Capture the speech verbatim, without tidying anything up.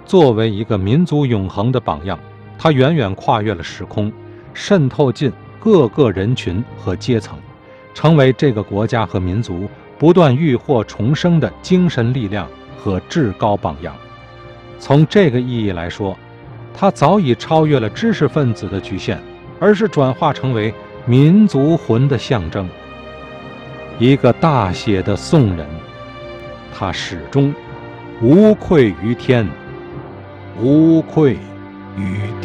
作为一个民族永恒的榜样，它远远跨越了时空，渗透进各个人群和阶层，成为这个国家和民族不断浴火重生的精神力量和至高榜样。从这个意义来说，它早已超越了知识分子的局限，而是转化成为民族魂的象征。一个大写的宋人，他始终无愧于天，无愧于地。